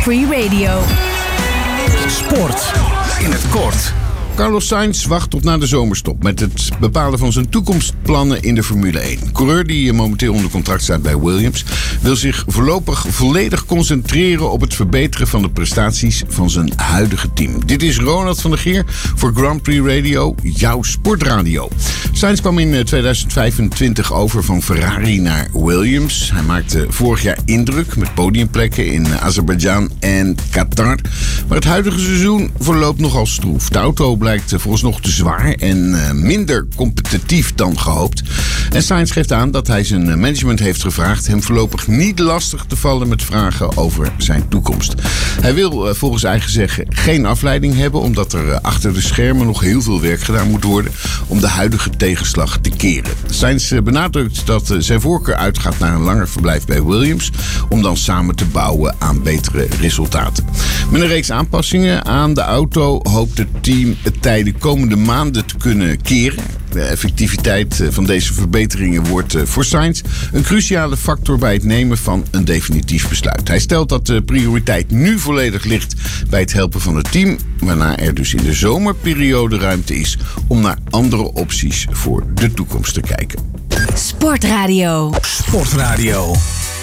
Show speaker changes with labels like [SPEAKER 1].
[SPEAKER 1] Free Radio.
[SPEAKER 2] Sport in het kort.
[SPEAKER 3] Carlos Sainz wacht tot na de zomerstop met het bepalen van zijn toekomstplannen in de Formule 1. Coureur die momenteel onder contract staat bij Williams wil zich voorlopig volledig concentreren op het verbeteren van de prestaties van zijn huidige team. Dit is Ronald van der Geer voor Grand Prix Radio, jouw sportradio. Sainz kwam in 2025 over van Ferrari naar Williams. Hij maakte vorig jaar indruk met podiumplekken in Azerbeidzjan en Qatar. Maar het huidige seizoen verloopt nogal stroef. De auto blijkt vooralsnog te zwaar en minder competitief dan gehoopt. En Sainz geeft aan dat hij zijn management heeft gevraagd hem voorlopig niet lastig te vallen met vragen over zijn toekomst. Hij wil volgens eigen zeggen geen afleiding hebben, omdat er achter de schermen nog heel veel werk gedaan moet worden om de huidige tegenslag te keren. Sainz benadrukt dat zijn voorkeur uitgaat naar een langer verblijf bij Williams om dan samen te bouwen aan betere resultaten. Met een reeks aanpassingen aan de auto hoopt het team het tijden de komende maanden te kunnen keren. De effectiviteit van deze verbeteringen wordt voor Sainz een cruciale factor bij het nemen van een definitief besluit. Hij stelt dat de prioriteit nu volledig ligt bij het helpen van het team, waarna er dus in de zomerperiode ruimte is om naar andere opties voor de toekomst te kijken.
[SPEAKER 1] Sportradio.
[SPEAKER 2] Sportradio.